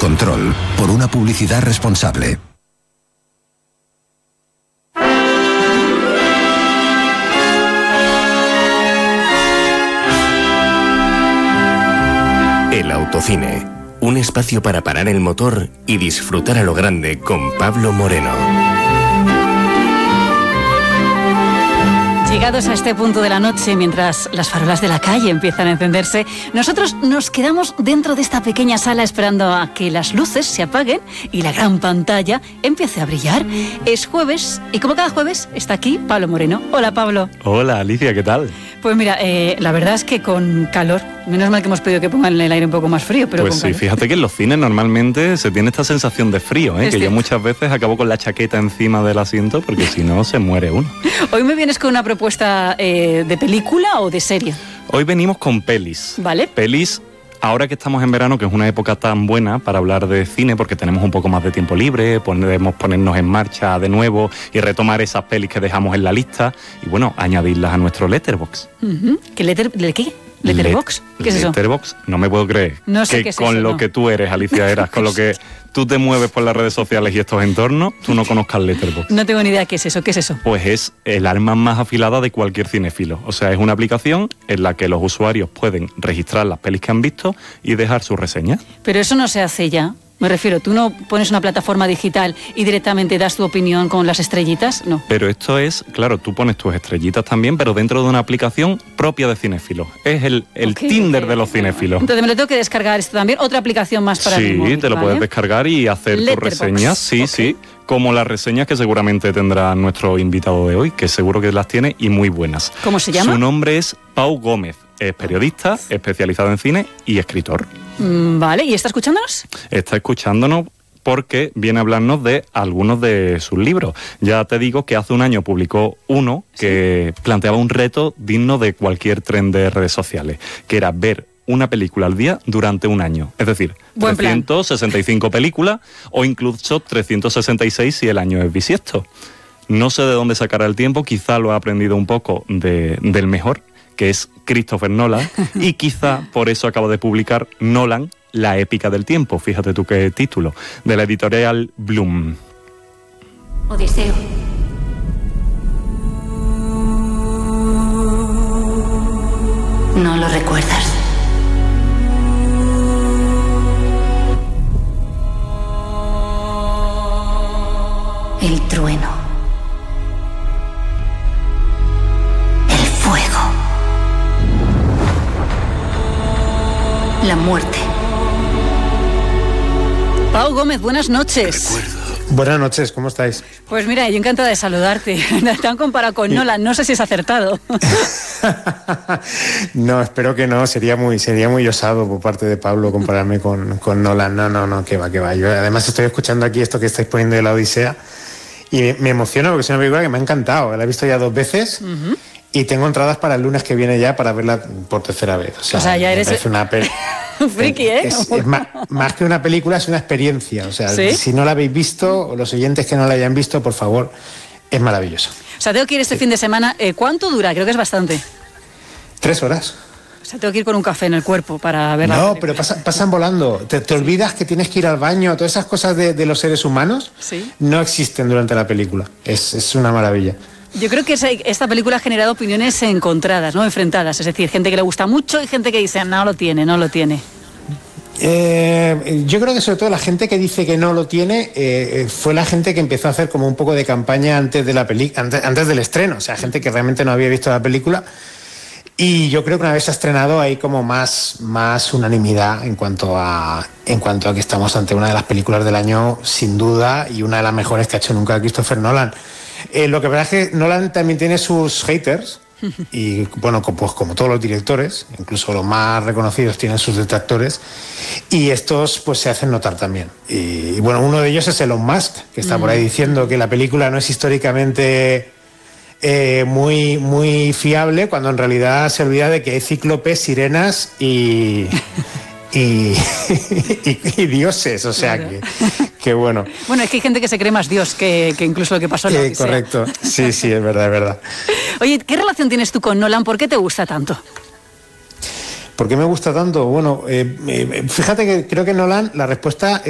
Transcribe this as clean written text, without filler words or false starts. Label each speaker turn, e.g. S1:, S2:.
S1: Control, por una publicidad responsable.
S2: El autocine, un espacio para parar el motor y disfrutar a lo grande con Pablo Moreno.
S3: Llegados a este punto de la noche, mientras las farolas de la calle empiezan a encenderse, nosotros nos quedamos dentro de esta pequeña sala esperando a que las luces se apaguen y la gran pantalla empiece a brillar. Es jueves y como cada jueves está aquí Pablo Moreno. Hola, Pablo.
S4: Hola, Alicia, ¿qué tal?
S3: Pues mira, la verdad es que con calor, menos mal que hemos pedido que pongan el aire un poco más frío, pero
S4: pues
S3: con
S4: sí,
S3: calor.
S4: Fíjate que en los cines normalmente se tiene esta sensación de frío, que yo muchas veces acabo con la chaqueta encima del asiento porque si no se muere uno.
S3: Hoy me vienes con una propuesta de película o de serie.
S4: Hoy venimos con pelis.
S3: Vale.
S4: Pelis. Ahora que estamos en verano, que es una época tan buena para hablar de cine, porque tenemos un poco más de tiempo libre, podemos ponernos en marcha de nuevo y retomar esas pelis que dejamos en la lista y, bueno, añadirlas a nuestro Letterboxd.
S3: ¿Qué? ¿Letterboxd? ¿Qué es eso?
S4: Letterboxd, no me puedo creer
S3: no sé
S4: que
S3: qué es
S4: con
S3: eso,
S4: lo
S3: no.
S4: que tú eres, Alicia, eras, con lo que tú te mueves por las redes sociales y estos entornos, tú no conozcas Letterboxd.
S3: No tengo ni idea qué es eso. ¿Qué es eso?
S4: Pues es el arma más afilada de cualquier cinéfilo. O sea, es una aplicación en la que los usuarios pueden registrar las pelis que han visto y dejar su reseña.
S3: Pero eso no se hace ya. Me refiero, ¿tú no pones una plataforma digital y directamente das tu opinión con las estrellitas? No.
S4: Pero esto es, claro, tú pones tus estrellitas también, pero dentro de una aplicación propia de cinéfilos. Es el Tinder de los cinéfilos.
S3: Entonces me lo tengo que descargar esto también. Otra aplicación más para mi móvil,
S4: Sí, te lo puedes descargar y hacer tus reseñas. Sí, sí. Como las reseñas que seguramente tendrá nuestro invitado de hoy, que seguro que las tiene y muy buenas.
S3: ¿Cómo se llama?
S4: Su nombre es Pau Gómez. Es periodista, especializado en cine y escritor.
S3: Vale, ¿y está escuchándonos?
S4: Está escuchándonos porque viene a hablarnos de algunos de sus libros. Ya te digo que hace un año publicó uno que planteaba un reto digno de cualquier tren de redes sociales, que era ver una película al día durante un año. Es decir,
S3: Buen
S4: 365 películas o incluso 366 si el año es bisiesto. No sé de dónde sacará el tiempo, quizá lo ha aprendido un poco del mejor, que es Christopher Nolan, y quizá por eso acaba de publicar Nolan, la épica del tiempo, fíjate tú qué título, de la editorial Bloom.
S5: Odiseo. No lo recuerdas. El trueno. El fuego. La muerte.
S3: Pau Gómez, buenas noches.
S6: Buenas noches, ¿cómo estáis?
S3: Pues mira, yo encantada de saludarte. Te han comparado con Nolan, no sé si es acertado.
S6: No, espero que no, sería muy osado por parte de Pablo compararme con Nolan. No, que va. Yo además estoy escuchando aquí esto que estáis poniendo de la Odisea y me emociona porque es una película que me ha encantado. La he visto ya 2 veces y tengo entradas para el lunes que viene ya para verla por tercera vez. O sea
S3: ya eres...
S6: Es una
S3: friki, ¿eh?
S6: Es más que una película, es una experiencia. O sea,
S3: ¿sí?
S6: Si no la habéis visto, o los oyentes que no la hayan visto, por favor, es maravilloso.
S3: O sea, tengo que ir este fin de semana. ¿Cuánto dura? Creo que es bastante.
S6: 3 horas.
S3: O sea, tengo que ir con un café en el cuerpo para verla.
S6: No, pero pasan volando. Te olvidas que tienes que ir al baño. Todas esas cosas de los seres humanos no existen durante la película. Es una maravilla.
S3: Yo creo que esta película ha generado opiniones encontradas, ¿no? Enfrentadas. Es decir, gente que le gusta mucho y gente que dice, no lo tiene.
S6: Yo creo que sobre todo la gente que dice que no lo tiene fue la gente que empezó a hacer como un poco de campaña antes de antes del estreno. O sea, gente que realmente no había visto la película. Y yo creo que una vez se ha estrenado hay como más unanimidad en cuanto a que estamos ante una de las películas del año sin duda y una de las mejores que ha hecho nunca Christopher Nolan. Lo que pasa es que Nolan también tiene sus haters y bueno, pues como todos los directores, incluso los más reconocidos tienen sus detractores y estos pues se hacen notar también. Y bueno, uno de ellos es Elon Musk, que está por ahí diciendo que la película no es históricamente muy fiable, cuando en realidad se olvida de que hay cíclopes, sirenas y dioses, o sea que bueno.
S3: Bueno, es que hay gente que se cree más Dios que incluso lo que pasó en la Odisea.
S6: Correcto, sí, es verdad.
S3: Oye, ¿qué relación tienes tú con Nolan? ¿Por qué te gusta tanto?
S6: ¿Por qué me gusta tanto? Bueno, fíjate que creo que Nolan, la respuesta